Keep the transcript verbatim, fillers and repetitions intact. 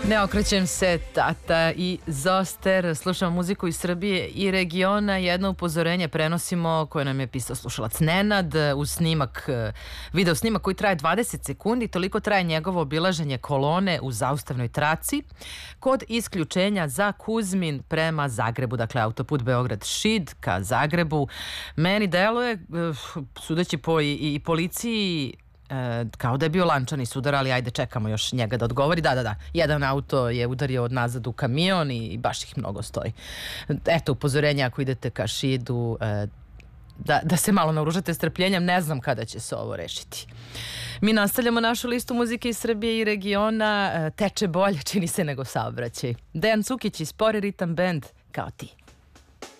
Ne okrećem se, Tata i Zoster. Slušamo muziku iz Srbije i regiona. Jedno upozorenje prenosimo koje nam je pisao slušalac Nenad uz snimak, video snimak koji traje dvadeset sekundi. Toliko traje njegovo obilaženje kolone u zaustavnoj traci kod isključenja za Kuzmin prema Zagrebu, dakle autoput Beograd-Šid ka Zagrebu. Meni deluje, sudeći po i, i policiji, kao da je bio lančani sudar, ali ajde čekamo još njega da odgovori. Da, da, da, jedan auto je udario od nazad u kamion i baš ih mnogo stoji. Eto, upozorenja ako idete ka Šidu, da, da se malo naoružate strpljenjem, ne znam kada će se ovo rešiti. Mi nastavljamo našu listu muzike iz Srbije i regiona. Teče bolje, čini se, nego saobraćaj. Dejan Cukić i Spori ritam bend, Kao ti.